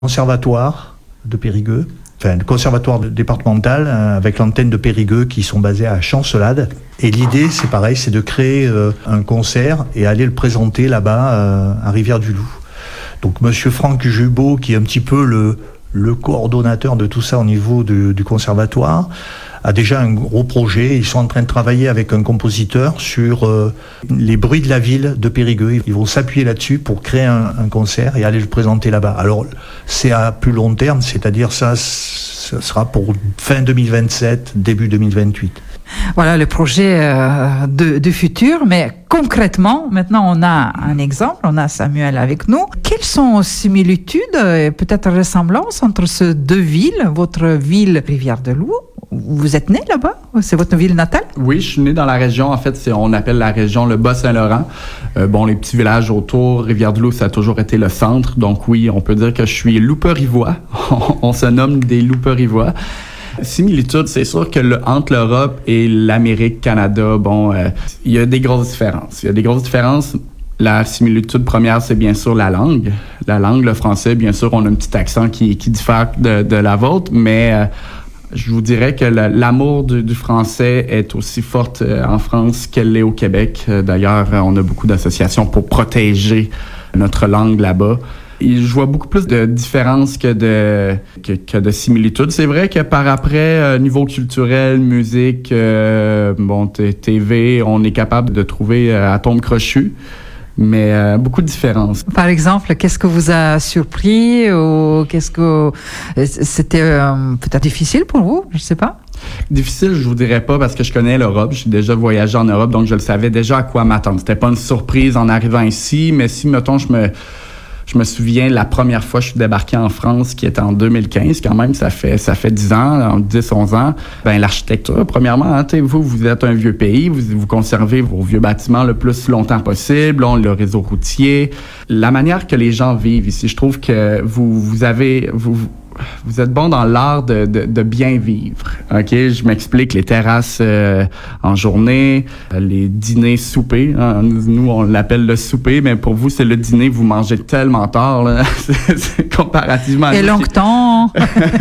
conservatoire de Périgueux, enfin le conservatoire départemental avec l'antenne de Périgueux qui sont basés à Chancelade. Et l'idée, c'est pareil, c'est de créer un concert et aller le présenter là-bas à Rivière-du-Loup. Donc Monsieur Franck Jubot, qui est un petit peu le coordonnateur de tout ça au niveau du conservatoire, a déjà un gros projet. Ils sont en train de travailler avec un compositeur sur les bruits de la ville de Périgueux. Ils vont s'appuyer là-dessus pour créer un concert et aller le présenter là-bas. Alors, c'est à plus long terme, c'est-à-dire ça sera pour fin 2027, début 2028. Voilà le projet de futur, mais concrètement, maintenant on a un exemple, on a Samuel avec nous. Quelles sont les similitudes et peut-être ressemblances entre ces deux villes, votre ville Rivière-du-Loup? Vous êtes né là-bas? C'est votre ville natale? Oui, je suis né dans la région. En fait, on appelle la région le Bas-Saint-Laurent. Les petits villages autour, Rivière-du-Loup, ça a toujours été le centre. Donc oui, on peut dire que je suis louper-rivois. On se nomme des louper-rivois. Similitude, c'est sûr que entre l'Europe et l'Amérique, Canada, il y a des grosses différences. La similitude première, c'est bien sûr la langue. La langue, le français, bien sûr, on a un petit accent qui diffère de la vôtre, mais je vous dirais que l'amour du français est aussi forte en France qu'elle l'est au Québec. D'ailleurs, on a beaucoup d'associations pour protéger notre langue là-bas. Je vois beaucoup plus de différences que de similitudes. C'est vrai que par après, niveau culturel, musique, TV, on est capable de trouver atomes crochus. Mais beaucoup de différences. Par exemple, qu'est-ce que vous a surpris ou qu'est-ce que c'était peut-être difficile pour vous? Je sais pas. Difficile, je vous dirais pas parce que je connais l'Europe. J'ai déjà voyagé en Europe, donc je le savais déjà à quoi m'attendre. C'était pas une surprise en arrivant ici, mais si, mettons, je me souviens, la première fois que je suis débarqué en France, qui était en 2015, quand même, ça fait 10 ans, 10-11 ans. L'architecture, premièrement, vous êtes un vieux pays, vous conservez vos vieux bâtiments le plus longtemps possible, le réseau routier. La manière que les gens vivent ici, je trouve que vous êtes bon dans l'art de bien vivre. OK? Je m'explique. Les terrasses en journée, les dîners soupers. Hein? Nous, on l'appelle le souper, mais pour vous, c'est le dîner. Vous mangez tellement tard, là. C'est comparativement à... Et longtemps.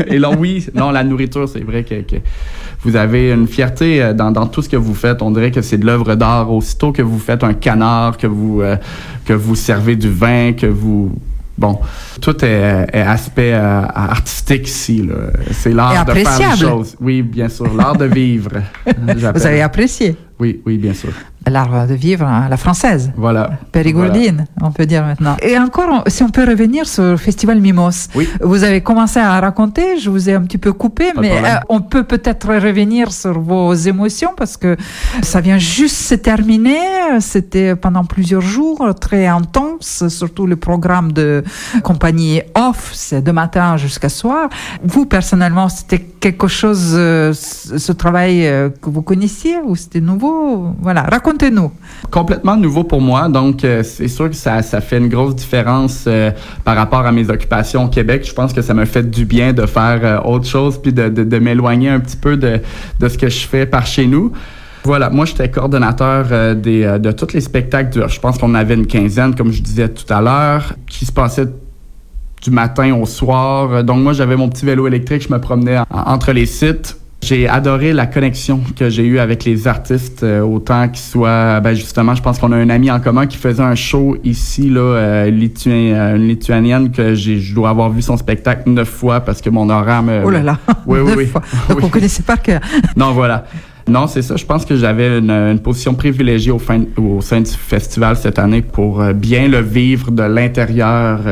La nourriture, c'est vrai que vous avez une fierté dans tout ce que vous faites. On dirait que c'est de l'œuvre d'art. Aussitôt que vous faites un canard, que vous servez du vin, que vous... tout est aspect artistique ici, là. C'est l'art de faire les choses. Oui, bien sûr, l'art de vivre. Vous avez apprécié? Oui, bien sûr. L'art de vivre à la française. Voilà. Périgourdine, on peut dire maintenant. Et encore, si on peut revenir sur le Festival Mimos. Oui. Vous avez commencé à raconter, je vous ai un petit peu coupé, mais on peut peut-être revenir sur vos émotions parce que ça vient juste se terminer. C'était pendant plusieurs jours, très intense, surtout le programme de compagnie off, c'est de matin jusqu'à soir. Vous, personnellement, c'était quelque chose, ce travail que vous connaissiez ou c'était nouveau? Voilà, racontez-nous. Complètement nouveau pour moi, donc c'est sûr que ça fait une grosse différence par rapport à mes occupations au Québec. Je pense que ça m'a fait du bien de faire autre chose puis de m'éloigner un petit peu de ce que je fais par chez nous. Voilà, moi j'étais coordonnateur de tous les spectacles. Je pense qu'on avait une quinzaine, comme je disais tout à l'heure, qui se passaient du matin au soir. Donc moi j'avais mon petit vélo électrique, je me promenais entre les sites. J'ai adoré la connexion que j'ai eue avec les artistes, autant qu'ils soient... justement, je pense qu'on a un ami en commun qui faisait un show ici, là, une Lituanienne, que je dois avoir vu son spectacle 9 fois parce que mon horaire me... Oh là là! Oui. 9 fois. Donc, oui. vous connaissez par cœur. Non, voilà. Non, c'est ça. Je pense que j'avais une position privilégiée au sein du festival cette année pour bien le vivre de l'intérieur,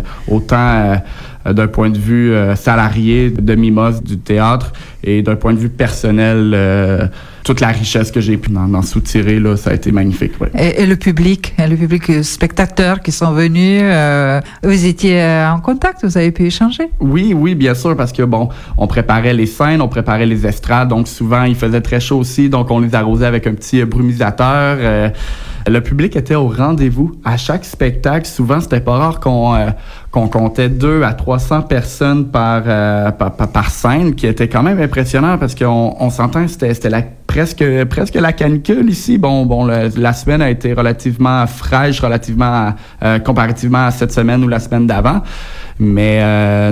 autant d'un point de vue salarié de Mimos, du théâtre, et d'un point de vue personnel, toute la richesse que j'ai pu en soutirer, là, ça a été magnifique. Ouais. Et le public spectateurs qui sont venus, vous étiez en contact, vous avez pu échanger? Oui, bien sûr, parce que on préparait les scènes, on préparait les estrades, donc souvent il faisait très chaud aussi, donc on les arrosait avec un petit brumisateur. Le public était au rendez-vous. À chaque spectacle, souvent, c'était pas rare qu'on comptait 200 à 300 personnes par scène, qui était quand même impressionnant parce qu'on s'entend, c'était presque la canicule ici. La semaine a été relativement fraîche, comparativement à cette semaine ou la semaine d'avant. Mais